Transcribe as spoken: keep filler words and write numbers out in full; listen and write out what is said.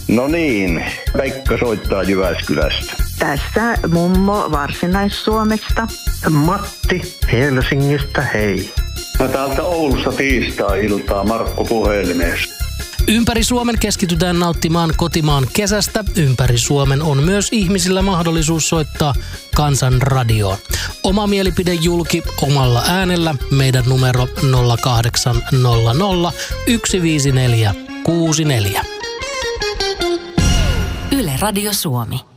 No niin, Pekka soittaa Jyväskylästä. Tässä mummo Varsinais-Suomesta. Matti Helsingistä, hei. Mä täältä Oulusta tiistai-iltaa Markku puhelimessa. Ympäri Suomen keskitytään nauttimaan kotimaan kesästä. Ympäri Suomen on myös ihmisillä mahdollisuus soittaa Kansanradioon. Oma mielipide julki omalla äänellä. Meidän numero nolla kahdeksan nolla nolla yksi viisi neljä kuusi neljä. Yle Radio Suomi.